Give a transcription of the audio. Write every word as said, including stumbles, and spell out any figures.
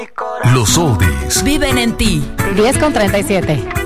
Los oldies viven en ti. diez con treinta y siete.